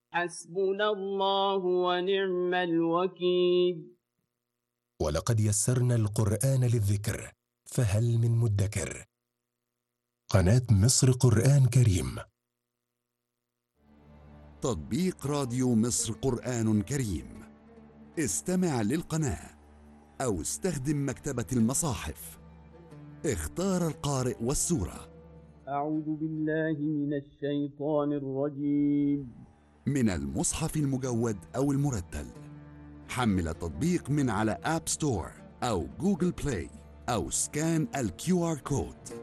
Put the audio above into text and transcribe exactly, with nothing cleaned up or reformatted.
حسبنا الله ونعم الوكيل. ولقد يسرنا القرآن للذكر فهل من مدكر. قناة مصر قرآن كريم. تطبيق راديو مصر قرآن كريم. استمع للقناة أو استخدم مكتبة المصاحف. اختار القارئ والسورة. أعوذ بالله من الشيطان الرجيم. من المصحف المجود أو المرتل. حمل التطبيق من على آب ستور أو جوجل بلاي أو سكان الكيو آر كود.